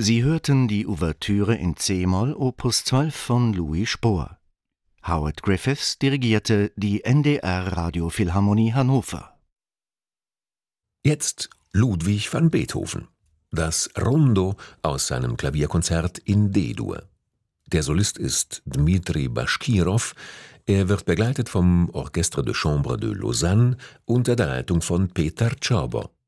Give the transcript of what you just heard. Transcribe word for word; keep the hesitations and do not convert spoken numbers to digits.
Sie hörten die Ouvertüre in c-Moll Opus zwölf von Louis Spohr. Howard Griffiths dirigierte die N D R Radiophilharmonie Hannover. Jetzt Ludwig van Beethoven. Das Rondo aus seinem Klavierkonzert in D-Dur. Der Solist ist Dmitri Baschkirow. Er wird begleitet vom Orchestre de Chambre de Lausanne unter der Leitung von Peter Czorbo.